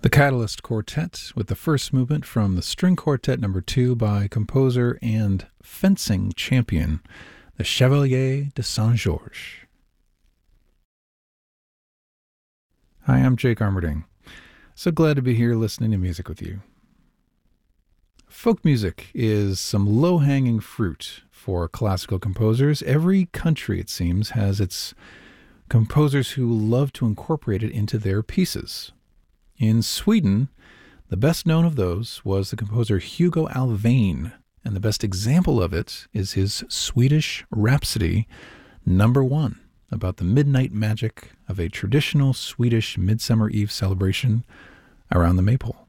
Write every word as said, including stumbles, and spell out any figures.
The Catalyst Quartet with the first movement from the String Quartet number two by composer and fencing champion, the Chevalier de Saint-Georges. Hi, I'm Jake Armerding. So glad to be here listening to music with you. Folk music is some low-hanging fruit for classical composers. Every country, it seems, has its composers who love to incorporate it into their pieces. In Sweden, the best known of those was the composer Hugo Alfvén, and the best example of it is his Swedish Rhapsody number one, about the midnight magic of a traditional Swedish Midsummer Eve celebration around the maypole.